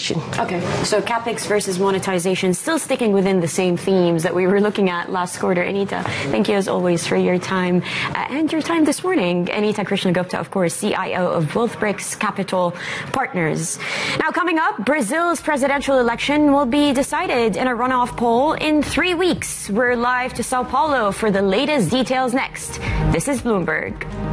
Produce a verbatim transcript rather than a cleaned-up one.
monetization. Okay, so CapEx versus monetization, still sticking within the same themes that we were looking at last quarter. Anita, thank you as always for your time uh, and your time this morning. Anita Krishnagupta, of course, C I O of WealthBricks Capital Partners. Now, coming up, Brazil's presidential election will be decided in a runoff poll in three weeks. We're live to Sao Paulo for the latest details next. This is Bloomberg.